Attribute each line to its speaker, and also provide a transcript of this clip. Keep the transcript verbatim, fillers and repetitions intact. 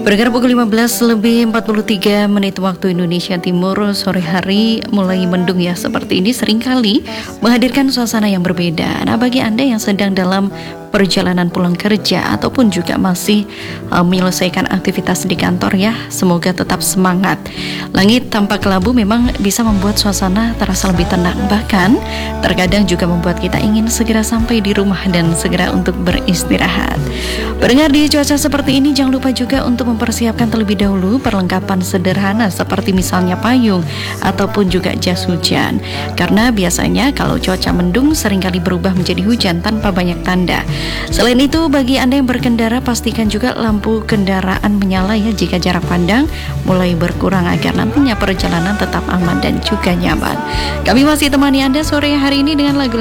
Speaker 1: Bergerak pukul lima belas lebih empat puluh tiga menit waktu Indonesia Timur, sore hari mulai mendung ya. Seperti ini seringkali menghadirkan suasana yang berbeda. Nah, bagi Anda yang sedang dalam perjalanan pulang kerja ataupun juga masih uh, menyelesaikan aktivitas di kantor ya, semoga tetap semangat. Langit tanpa kelabu memang bisa membuat suasana terasa lebih tenang, bahkan terkadang juga membuat kita ingin segera sampai di rumah dan segera untuk beristirahat. Pendengar, di cuaca seperti ini jangan lupa juga untuk mempersiapkan terlebih dahulu perlengkapan sederhana seperti misalnya payung ataupun juga jas hujan, karena biasanya kalau cuaca mendung seringkali berubah menjadi hujan tanpa banyak tanda. Selain itu, bagi Anda yang berkendara, pastikan juga lampu kendaraan menyala ya jika jarak pandang mulai berkurang agar nantinya perjalanan tetap aman dan juga nyaman. Kami masih temani Anda sore hari ini dengan lagu